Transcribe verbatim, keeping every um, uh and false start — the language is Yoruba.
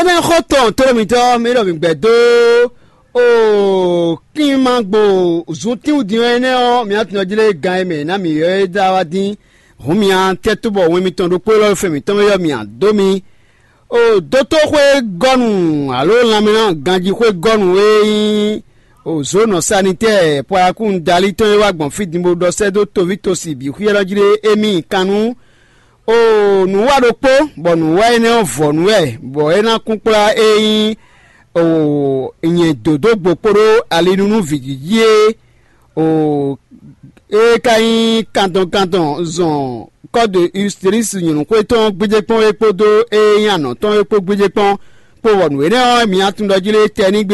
Ena khoton to mi to mi ro mi gbedo o kin ma gbo zunti udi ene o mi atun ojile gan me na mi e da wa din ho mi an tetubo wen mi ton do pe lo fe mi ton yo mi an do mi o do to kwe gonu alo la mi na ganji kwe gonu we o zone sanitaire po akun dali ton wa gbon fidimbo do se do to vitosi bi ku yero jire emi kanu o nu wa do po bo nu wa ene o vo nu e bo ena kunpla eyin o yen dodo gboporo alinunu vigiye o e kayin kanton kanton zon code ustris yun ko ton gbeje pon epo do eyan no ton epo gbeje pon po wonu ene o mi atun dojile teni